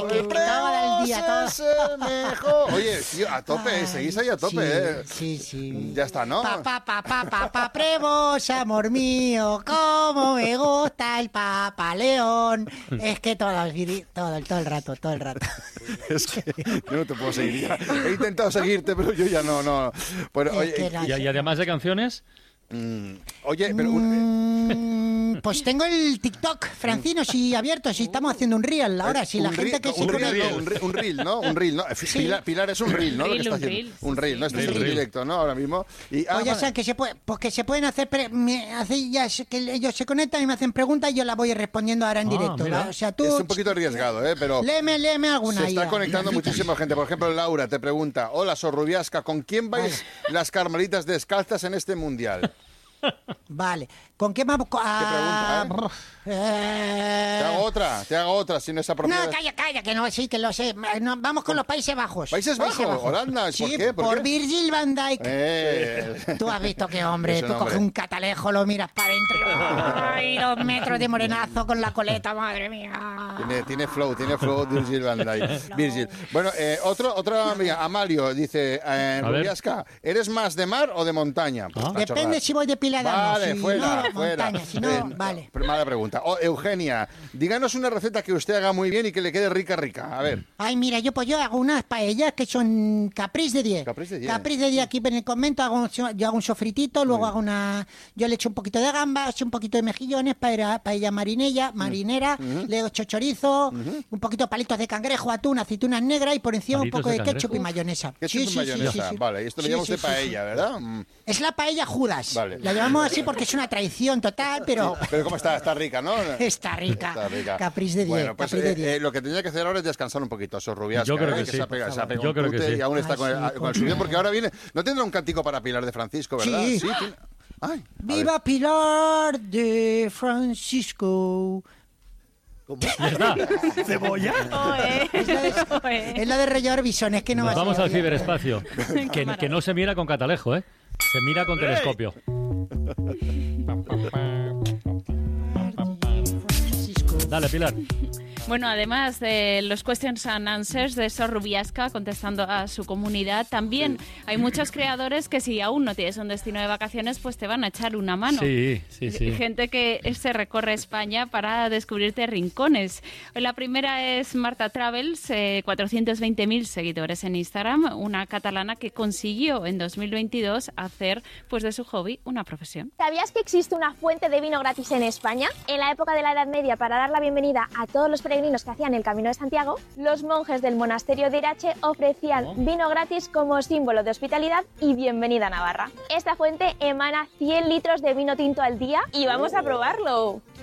Que todo el día, todo. Es el mejor. Oye, tío, a tope, seguís ahí a tope, Sí. Ya está, ¿no? Prevos, amor mío, cómo me gusta el Papa León. Es que todo el rato. Es que yo no te puedo seguir ya. He intentado seguirte, pero yo ya no. Bueno, oye, y además de canciones... Oye, pero... Pues tengo el TikTok, Francino, si abierto, si estamos haciendo un reel ahora, si la gente que se conecta... Un reel, ¿no? Sí. Pilar es un reel, ¿no? Lo que está haciendo. Un reel, ¿no? Está en directo, ¿no? Ahora mismo. Y, pues ya saben que se pueden hacer... que ellos se conectan y me hacen preguntas y yo las voy respondiendo ahora en directo. O sea, tú... Es un poquito arriesgado, pero... Léeme alguna. Se está conectando muchísima gente. Por ejemplo, Laura te pregunta: hola, Sorrubiasca, ¿con quién vais las Carmelitas descalzas en este mundial? Vale. ¿Con qué vamos? ¿Qué pregunta, Te hago otra, si no es apropiado. No, calla, que no, sí, que lo sé. No, vamos con los Países Bajos. ¿Países Bajos? Holanda, ¿por sí, qué? por Virgil van Dijk. Tú has visto qué hombre, tú coges un catalejo, lo miras para adentro. Ay, 2 metros de morenazo con la coleta, madre mía. Tiene flow Virgil van Dijk. Virgil. Bueno, otra amiga, Amalio, dice, Rubiasca, ¿eres más de mar o de montaña? Pues depende si voy depilada o no. Vale, fuera. Montaña, si no, vale. Mala pregunta. Eugenia, díganos una receta que usted haga muy bien y que le quede rica. A ver. Ay, mira, yo hago unas paellas que son Caprice de 10. Caprice de 10 aquí en el convento, yo hago un sofritito, luego hago yo le echo un poquito de gambas, un poquito de mejillones, paella marinera, le echo chorizo, un poquito de palitos de cangrejo, atún, aceitunas negras y por encima un poco de ketchup y mayonesa. Ketchup y mayonesa, vale. Esto le llamamos de paella, ¿verdad? Es la paella Judas. Vale. La llamamos así porque es una traición total, pero... Pero ¿cómo está? Está rica, ¿no? Está rica. Caprice de 10. Bueno, pues lo que tenía que hacer ahora es descansar un poquito, Sorrubiasca. Yo creo que sí. Se ha pegado un tute y aún está con el subido, porque ahora viene... ¿No tendrá un cántico para Pilar de Francisco, verdad? Sí. Ay, ¡Viva Pilar de Francisco! Ya está. ¿Cebolla? Es la de Rey Orbison, es que no va a ser. Vamos al ciberespacio. que no se mira con catalejo, ¿eh? Se mira con telescopio. Dale, Pilar. Bueno, además de los questions and answers de Sorrubiasca contestando a su comunidad, también hay muchos creadores que si aún no tienes un destino de vacaciones, pues te van a echar una mano. Sí. Gente que se recorre España para descubrirte rincones. La primera es Marta Travels, 420.000 seguidores en Instagram, una catalana que consiguió en 2022 hacer pues de su hobby una profesión. ¿Sabías que existe una fuente de vino gratis en España? En la época de la Edad Media, para dar la bienvenida a todos los peregrinos que hacían el Camino de Santiago, los monjes del monasterio de Irache ofrecían vino gratis como símbolo de hospitalidad y bienvenida a Navarra. Esta fuente emana 100 litros de vino tinto al día y vamos a probarlo.